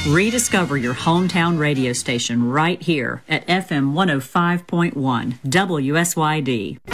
Rediscover your hometown radio station right here at FM 105.1 WSYD.